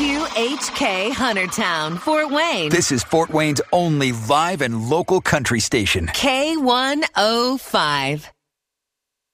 WQHK Huntertown, Fort Wayne. This is Fort Wayne's only live and local country station. K105.